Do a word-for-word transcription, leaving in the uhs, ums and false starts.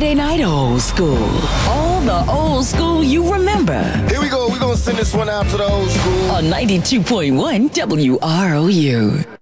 Friday night old school. All the old school you remember. Here we go. We're going to send this one out to the old school. On ninety-two point one W R O U.